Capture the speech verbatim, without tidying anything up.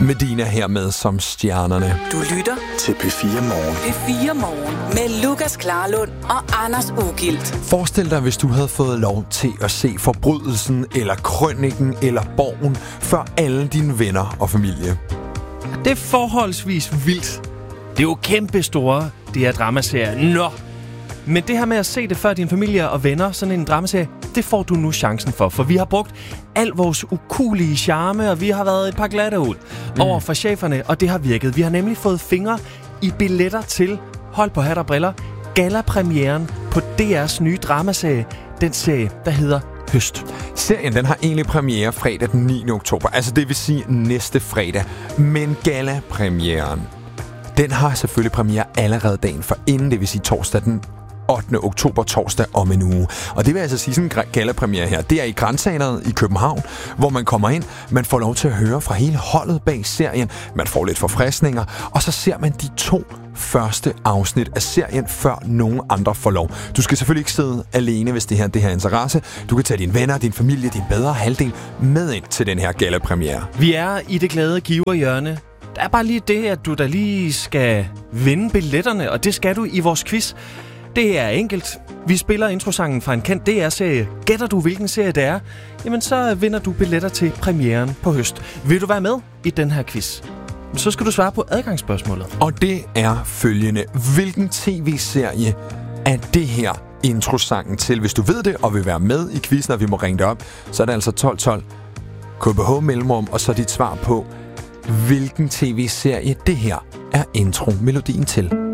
Medina hermed som stjernerne. Du lytter til P fire Morgen. P fire Morgen med Lukas Klarlund og Anders Ugilt. Forestil dig, hvis du havde fået lov til at se Forbrydelsen, eller Krøniken, eller Borgen, før alle dine venner og familie. Det er forholdsvis vildt. Det er jo kæmpe store, det her dramaserie. Nå! Men det her med at se det før din familie og venner, sådan en dramaserie, det får du nu chancen for. For vi har brugt al vores ukulige charme, og vi har været et par glatte ud mm. over for cheferne, og det har virket. Vi har nemlig fået fingre i billetter til, hold på hat og briller, gala-premieren på D R's nye dramaserie. Den serie, der hedder Høst. Serien den har egentlig premiere fredag den niende oktober, altså det vil sige næste fredag. Men gala-premieren, den har selvfølgelig premiere allerede dagen for inden, det vil sige torsdag den ottende oktober, torsdag om en uge. Og det vil altså sige sådan en gala-premiere her. Det er i Grandteatret i København, hvor man kommer ind, man får lov til at høre fra hele holdet bag serien, man får lidt forfriskninger, og så ser man de to første afsnit af serien, før nogen andre får lov. Du skal selvfølgelig ikke sidde alene, hvis det her det her interesse. Du kan tage dine venner, din familie, din bedre halvdel med ind til den her gala-premiere. Vi er i det glade giverhjørne. Der er bare lige det, at du da lige skal vinde billetterne, og det skal du i vores quiz. Det er enkelt. Vi spiller introsangen fra en kendt D R-serie. Gætter du, hvilken serie det er? Jamen, så vinder du billetter til premieren på Høst. Vil du være med i den her quiz? Så skal du svare på adgangsspørgsmålet. Og det er følgende. Hvilken tv-serie er det her introsangen til? Hvis du ved det og vil være med i quizzen, og vi må ringe det op, så er det altså tolv tolv K B H mellemrum, og så dit svar på, hvilken tv-serie det her er intro-melodien til.